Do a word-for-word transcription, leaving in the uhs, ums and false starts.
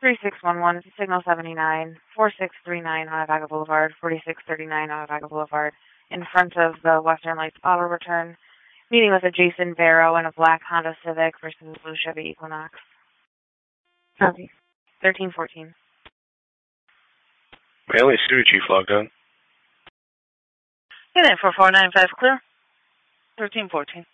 three six one one, signal seventy-nine, four six three nine Onondaga Boulevard, forty-six thirty-nine Onondaga Boulevard, in front of the Western Lights Auto Return. Meeting with a Jason Barrow in a black Honda Civic versus a blue Chevy Equinox. Copy. thirteen fourteen. Manly City Chief logged on. Unit four four nine five clear. thirteen fourteen.